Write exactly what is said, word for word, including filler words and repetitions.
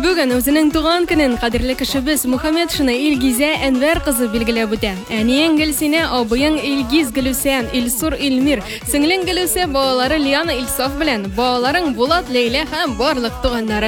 Бүген үзенең туган көнен кадерле кешебез Мөхәммәд шына Илгизә Әнвәр кызы билгеләп үтә. Әниең Гөлсинә, абыең Илгиз Гөлүсән, Илсур Илмир, сеңлең Гөлүсә, балалары Лиана Илсаф белән, балаларың Булат, Ләйлә һәм барлык туганнары.